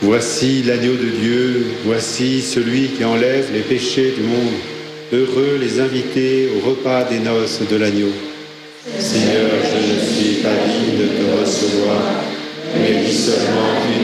Voici l'agneau de Dieu, voici celui qui enlève les péchés du monde. Heureux les invités au repas des noces de l'agneau. Seigneur, je ne suis pas digne de te recevoir, mais dis seulement une